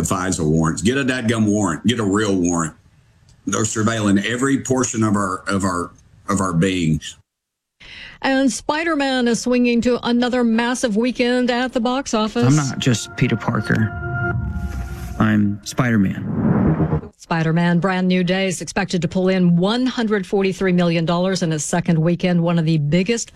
the FISA warrants. Get a dadgum warrant. Get a real warrant. They're surveilling every portion of our beings. And Spider-Man is swinging to another massive weekend at the box office. I'm not just Peter Parker. I'm Spider-Man. Spider-Man Brand New Day is expected to pull in $143 million in its second weekend, one of the biggest